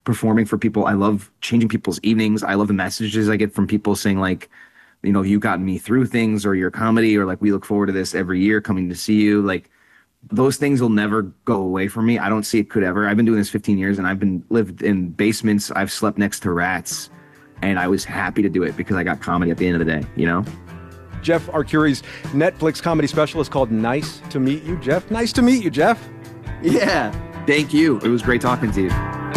performing for people. I love changing people's evenings. I love the messages I get from people saying like, you got me through things, or your comedy, or like, we look forward to this every year coming to see you. Like, those things will never go away from me. I don't see it could ever. I've been doing this 15 years and lived in basements. I've slept next to rats, and I was happy to do it because I got comedy at the end of the day. Jeff Arcuri's Netflix comedy special is called Nice to Meet You, Jeff. Nice to meet you, Jeff. Yeah. Thank you. It was great talking to you.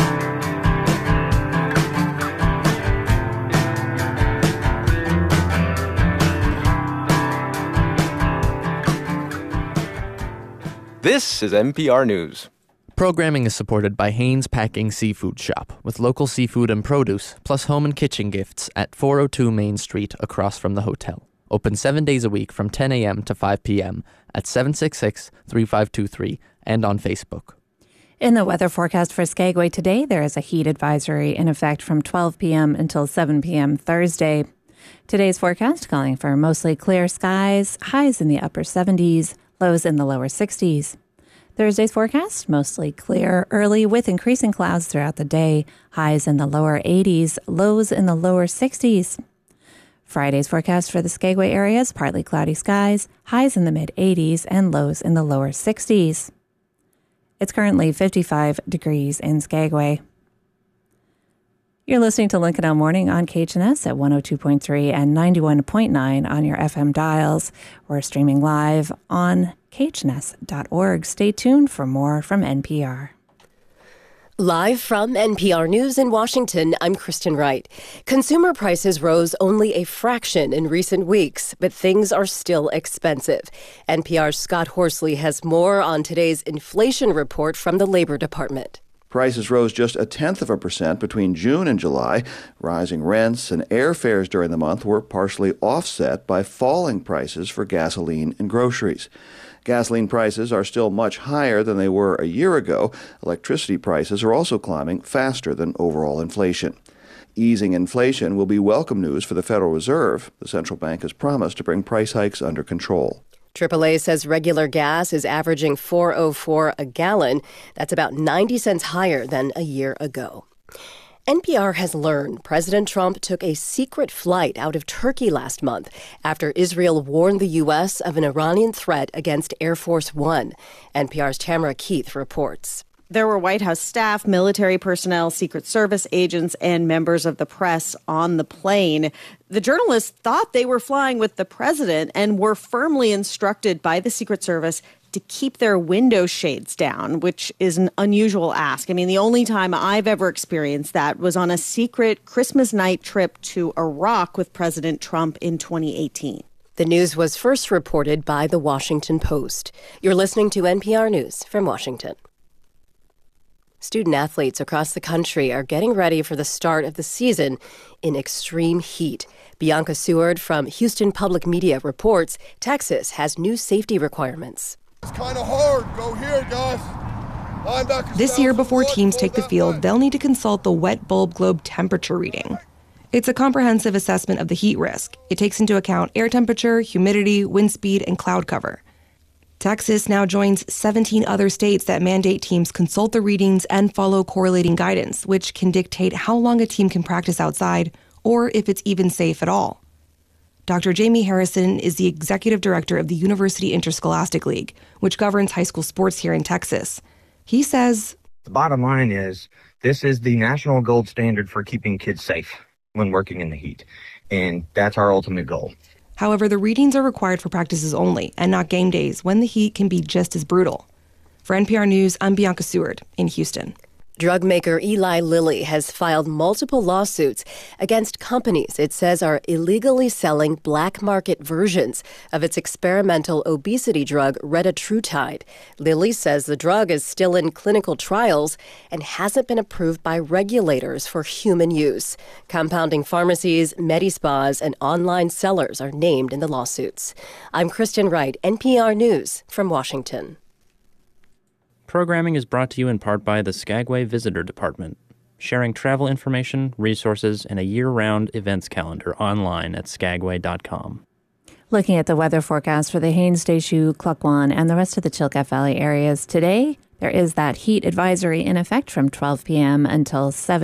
This is NPR News. Programming is supported by Haynes Packing Seafood Shop, with local seafood and produce, plus home and kitchen gifts at 402 Main Street across from the hotel. Open 7 days a week from 10 a.m. to 5 p.m. at 766-3523 and on Facebook. In the weather forecast for Skagway today, there is a heat advisory in effect from 12 p.m. until 7 p.m. Thursday. Today's forecast calling for mostly clear skies, highs in the upper 70s, lows in the lower 60s. Thursday's forecast, mostly clear early with increasing clouds throughout the day, highs in the lower 80s, lows in the lower 60s. Friday's forecast for the Skagway area is partly cloudy skies, highs in the mid-80s, and lows in the lower 60s. It's currently 55 degrees in Skagway. You're listening to Lincoln Out Morning on KHNS at 102.3 and 91.9 on your FM dials. We're streaming live on khns.org. Stay tuned for more from NPR. Live from NPR News in Washington, I'm Kristen Wright. Consumer prices rose only a fraction in recent weeks, but things are still expensive. NPR's Scott Horsley has more on today's inflation report from the Labor Department. Prices rose just 0.1% between June and July. Rising rents and airfares during the month were partially offset by falling prices for gasoline and groceries. Gasoline prices are still much higher than they were a year ago. Electricity prices are also climbing faster than overall inflation. Easing inflation will be welcome news for the Federal Reserve. The central bank has promised to bring price hikes under control. AAA says regular gas is averaging $4.04 a gallon. That's about 90 cents higher than a year ago. NPR has learned President Trump took a secret flight out of Turkey last month after Israel warned the U.S. of an Iranian threat against Air Force One. NPR's Tamara Keith reports. There were White House staff, military personnel, Secret Service agents, and members of the press on the plane. The journalists thought they were flying with the president and were firmly instructed by the Secret Service to keep their window shades down, which is an unusual ask. I mean, the only time I've ever experienced that was on a secret Christmas night trip to Iraq with President Trump in 2018. The news was first reported by The Washington Post. You're listening to NPR News from Washington. Student athletes across the country are getting ready for the start of the season in extreme heat. Bianca Seward from Houston Public Media reports Texas has new safety requirements. It's kind of hard. Go here, guys. This year, before teams take the field, they'll need to consult the wet bulb globe temperature reading. It's a comprehensive assessment of the heat risk. It takes into account air temperature, humidity, wind speed, and cloud cover. Texas now joins 17 other states that mandate teams consult the readings and follow correlating guidance, which can dictate how long a team can practice outside or if it's even safe at all. Dr. Jamie Harrison is the executive director of the University Interscholastic League, which governs high school sports here in Texas. He says, the bottom line is this is the national gold standard for keeping kids safe when working in the heat, and that's our ultimate goal. However, the readings are required for practices only and not game days when the heat can be just as brutal. For NPR News, I'm Bianca Seward in Houston. Drug maker Eli Lilly has filed multiple lawsuits against companies it says are illegally selling black market versions of its experimental obesity drug retatrutide. Lilly says the drug is still in clinical trials and hasn't been approved by regulators for human use. Compounding pharmacies, medispas, and online sellers are named in the lawsuits. I'm Kristen Wright, NPR News from Washington. Programming is brought to you in part by the Skagway Visitor Department, sharing travel information, resources, and a year-round events calendar online at skagway.com. Looking at the weather forecast for the Haines, Deschutes, Klukwan, and the rest of the Chilkat Valley areas today, There is that heat advisory in effect from 12 p.m. until 7